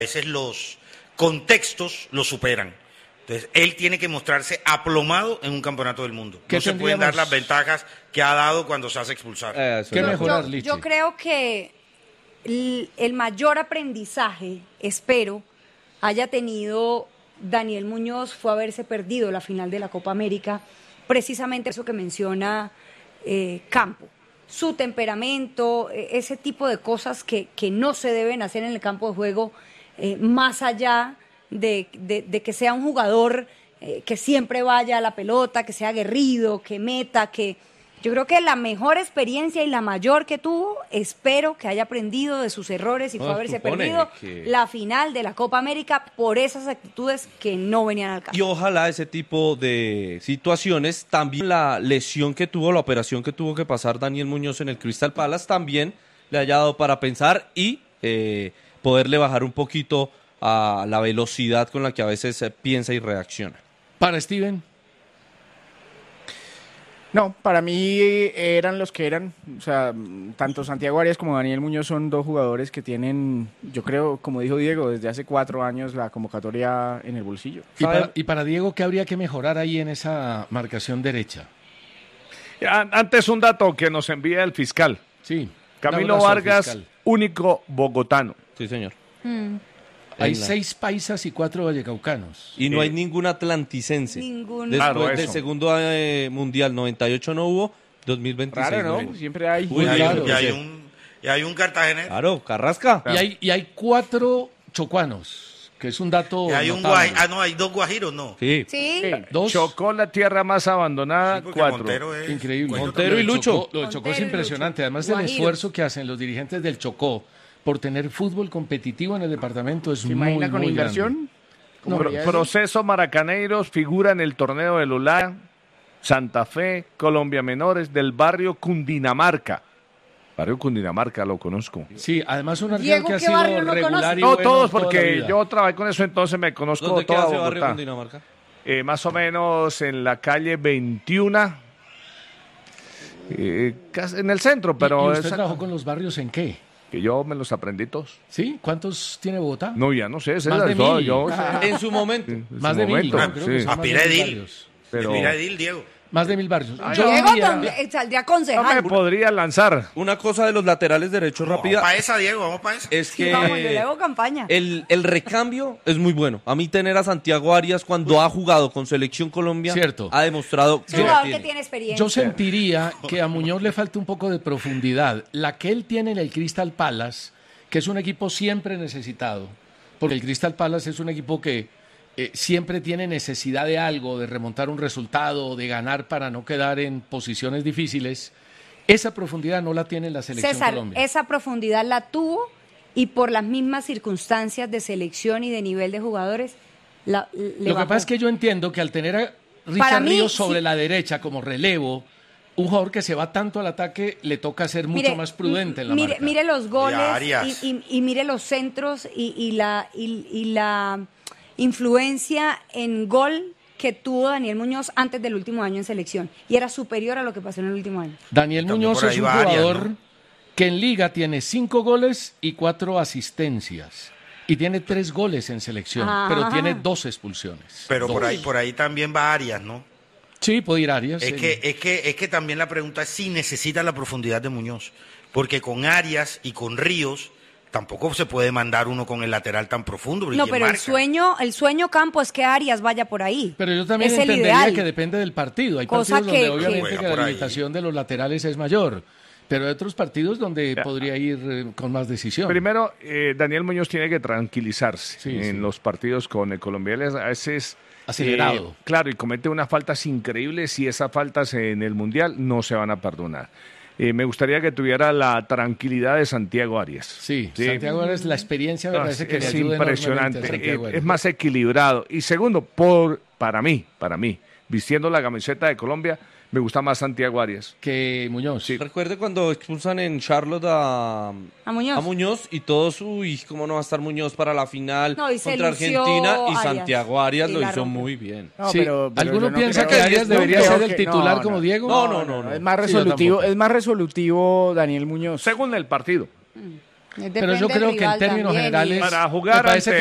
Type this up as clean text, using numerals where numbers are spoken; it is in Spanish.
veces los contextos lo superan. Entonces, él tiene que mostrarse aplomado en un campeonato del mundo. No se pueden dar las ventajas que ha dado cuando se hace expulsar. ¿Qué mejorar, Lichi? Yo creo que el mayor aprendizaje, espero, haya tenido Daniel Muñoz fue haberse perdido la final de la Copa América, precisamente eso que menciona Campo. Su temperamento, ese tipo de cosas que no se deben hacer en el campo de juego, más allá de que sea un jugador que siempre vaya a la pelota, que sea aguerrido, que meta, que yo creo que la mejor experiencia y la mayor que tuvo, espero que haya aprendido de sus errores y fue haberse perdido la final de la Copa América por esas actitudes que no venían al caso. Y ojalá ese tipo de situaciones, también la lesión que tuvo, la operación que tuvo que pasar Daniel Muñoz en el Crystal Palace, también le haya dado para pensar y poderle bajar un poquito a la velocidad con la que a veces piensa y reacciona. Para Steven. No, para mí eran los que eran, o sea, tanto Santiago Arias como Daniel Muñoz son dos jugadores que tienen, yo creo, como dijo Diego, desde hace 4 años la convocatoria en el bolsillo. Y para Diego, ¿qué habría que mejorar ahí en esa marcación derecha? Antes un dato que nos envía el fiscal. Sí. Camilo Vargas, fiscal. Único bogotano. Sí, señor. Hay 6 paisas y 4 vallecaucanos. Y no hay ningún atlanticense. Ninguno. Después del segundo mundial, 98 no hubo, 2026 claro, ¿no? Siempre hay. Y hay un cartagenero. Claro, Carrasca. Y hay 4 chocuanos, que es un dato y hay notable. hay 2 guajiros, ¿no? Sí. ¿2? Chocó la tierra más abandonada, 4. Montero es... Increíble. Montero y Lucho. Lo de Chocó es impresionante. Además del esfuerzo que hacen los dirigentes del Chocó por tener fútbol competitivo en el departamento es muy grande. ¿Con inversión? Proceso Maracaneiros figura en el torneo de Lula, Santa Fe, Colombia Menores, del barrio Cundinamarca. Barrio Cundinamarca, lo conozco. Sí, además un Diego, arquero que ha sido regular y no bueno todos, toda porque yo trabajé con eso, entonces me conozco ¿Dónde toda queda ese Bogotá. barrio Cundinamarca? Más o menos en la calle 21, en el centro, pero... ¿Y usted trabajó con los barrios en qué? Que yo me los aprendí todos. ¿Sí? ¿Cuántos tiene Bogotá? No, ya no sé. Más de 1000. En su momento. Más de 1000. Aspira Edil. Aspira Edil, Diego. Más de 1000 barrios. Diego saldría concejal. No me podría lanzar. Una cosa de los laterales derechos rápida. Vamos para esa, Diego, vamos para esa. Es que Vamos, yo le hago campaña. El recambio es muy bueno. A mí tener a Santiago Arias cuando ha jugado con Selección Colombia ha demostrado que tiene experiencia. Yo sentiría que a Muñoz le falta un poco de profundidad. La que él tiene en el Crystal Palace, que es un equipo siempre necesitado, porque el Crystal Palace es un equipo que siempre tiene necesidad de algo, de remontar un resultado, de ganar para no quedar en posiciones difíciles. Esa profundidad no la tiene la Selección Colombia. Esa profundidad la tuvo y por las mismas circunstancias de selección y de nivel de jugadores Lo que pasa es que yo entiendo que al tener a Richard Ríos sobre la derecha como relevo, un jugador que se va tanto al ataque le toca ser mucho más prudente en la marca. Mire los goles y mire los centros y la influencia en gol que tuvo Daniel Muñoz antes del último año en selección y era superior a lo que pasó en el último año. Daniel Muñoz es un jugador que en liga tiene 5 goles y 4 asistencias y tiene 3 goles en selección, pero tiene 2 expulsiones. Pero por ahí también va Arias, ¿no? Sí, puede ir Arias. Es que también la pregunta es si necesita la profundidad de Muñoz, porque con Arias y con Ríos tampoco se puede mandar uno con el lateral tan profundo. No, pero el sueño Campo es que Arias vaya por ahí. Pero yo también entendería que depende del partido. Hay partidos donde obviamente que la limitación de los laterales es mayor, pero hay otros partidos donde podría ir con más decisión. Primero, Daniel Muñoz tiene que tranquilizarse en los partidos con el colombiano. A veces acelerado. Claro, y comete unas faltas increíbles y esas faltas en el Mundial no se van a perdonar. Me gustaría que tuviera la tranquilidad de Santiago Arias. Sí. Santiago Arias, la experiencia me parece que es le ayuda impresionante. Es más equilibrado. Y segundo, para mí, vistiendo la camiseta de Colombia, me gusta más Santiago Arias. Que Muñoz. Sí. Recuerde cuando expulsan en Charlotte a Muñoz y todos, ¿cómo no va a estar Muñoz para la final contra Argentina? Y Santiago Arias lo hizo muy bien. No, pero ¿Alguno piensa que Arias debería ser el titular como Diego? No. Es más resolutivo Daniel Muñoz. Según el partido. Pero yo creo que en términos generales para jugar me parece